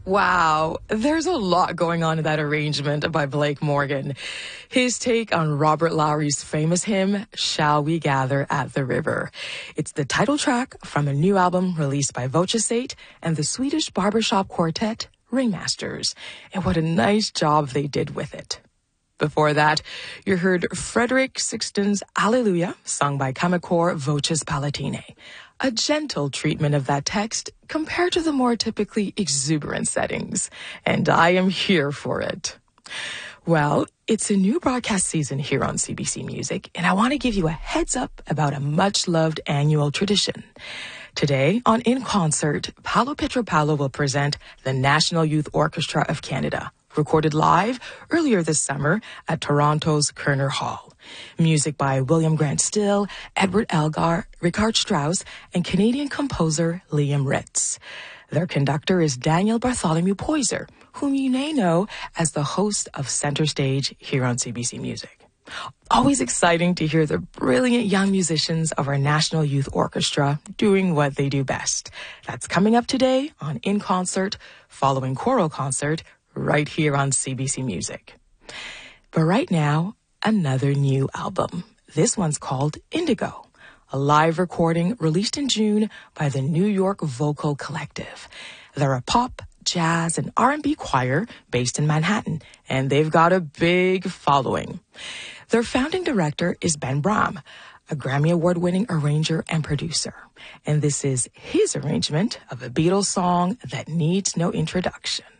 Wow, there's a lot going on in that arrangement by Blake Morgan. His take on Robert Lowry's famous hymn, Shall We Gather at the River. It's the title track from a new album released by Vocesate and the Swedish barbershop quartet, Ringmasters. And what a nice job they did with it. Before that, you heard Frederick Sixton's Alleluia, sung by Kamekor Voces Palatine. A gentle treatment of that text compared to the more typically exuberant settings. And I am here for it. Well, it's a new broadcast season here on CBC Music, and I want to give you a heads up about a much-loved annual tradition. Today, on In Concert, Paolo Pietropalo will present the National Youth Orchestra of Canada, recorded live earlier this summer at Toronto's Kerner Hall. Music by William Grant Still, Edward Elgar, Richard Strauss, and Canadian composer Liam Ritz. Their conductor is Daniel Bartholomew Poyser, whom you may know as the host of Center Stage here on CBC Music. Always exciting to hear the brilliant young musicians of our National Youth Orchestra doing what they do best. That's coming up today on In Concert, following Choral Concert, right here on CBC Music. But right now, another new album. This one's called Indigo, a live recording released in June by the New York Vocal Collective. They're a pop, jazz, and R&B choir based in Manhattan, and they've got a big following. Their founding director is Ben Bram, a Grammy Award-winning arranger and producer. And this is his arrangement of a Beatles song that needs no introduction.